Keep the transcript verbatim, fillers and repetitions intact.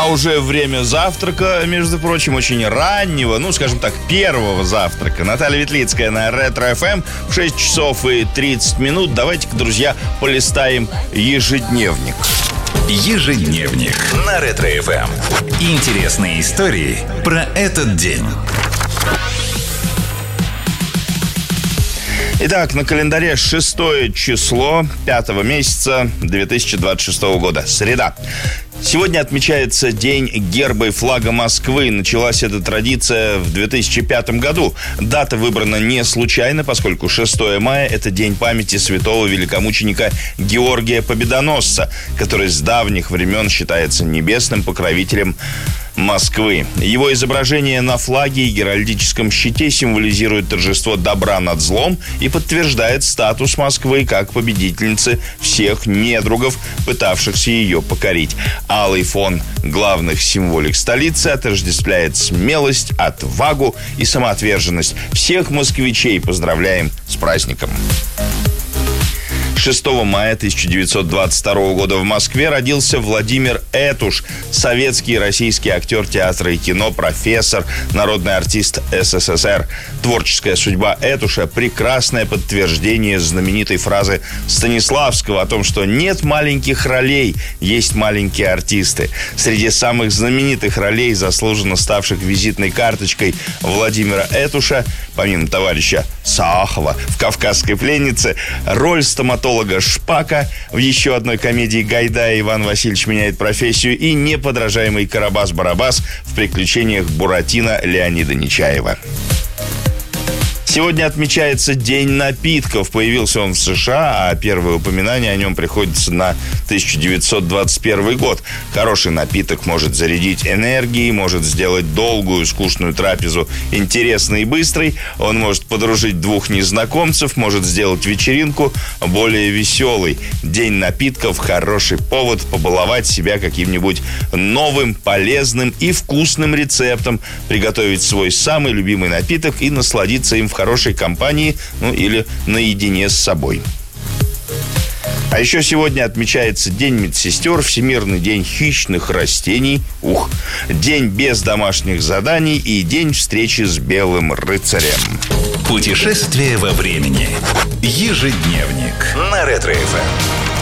А уже время завтрака, между прочим, очень раннего, ну, скажем так, первого завтрака. Наталья Ветлицкая на Ретро-эф эм в шесть часов и тридцать минут. Давайте-ка, друзья, полистаем ежедневник. Ежедневник на Ретро-эф эм. Интересные истории про этот день. Итак, на календаре шестое число пятого месяца две тысячи двадцать шестого года. Среда. Сегодня отмечается День герба и флага Москвы. Началась эта традиция в две тысячи пятом году. Дата выбрана не случайно, поскольку шестое мая – это день памяти святого великомученика Георгия Победоносца, который с давних времен считается небесным покровителем Москвы. Его изображение на флаге и геральдическом щите символизирует торжество добра над злом и подтверждает статус Москвы как победительницы всех недругов, пытавшихся ее покорить. Алый фон главных символик столицы отождествляет смелость, отвагу и самоотверженность. Всех москвичей поздравляем с праздником. шестого мая тысяча девятьсот двадцать второго года в Москве родился Владимир Этуш, советский и российский актер театра и кино, профессор, народный артист эс эс эс эр. Творческая судьба Этуша – прекрасное подтверждение знаменитой фразы Станиславского о том, что нет маленьких ролей, есть маленькие артисты. Среди самых знаменитых ролей, заслуженно ставших визитной карточкой Владимира Этуша, помимо товарища Саахова в «Кавказской пленнице», роль стоматолога Шпака в еще одной комедии Гайдая «Иван Васильевич меняет профессию» и неподражаемый Карабас-Барабас в «Приключениях Буратино» Леонида Нечаева. Сегодня отмечается День напитков. Появился он в США, а первое упоминание о нем приходится на тысяча девятьсот двадцать первый год. Хороший напиток может зарядить энергией, может сделать долгую, скучную трапезу интересной и быстрой. Он может подружить двух незнакомцев, может сделать вечеринку более веселой. День напитков – хороший повод побаловать себя каким-нибудь новым, полезным и вкусным рецептом, приготовить свой самый любимый напиток и насладиться им в хорошей компании, ну или наедине с собой. А еще сегодня отмечается День медсестер, Всемирный день хищных растений, ух, День без домашних заданий и День встречи с белым рыцарем. Путешествие во времени. Ежедневник на Ретро-эф эм.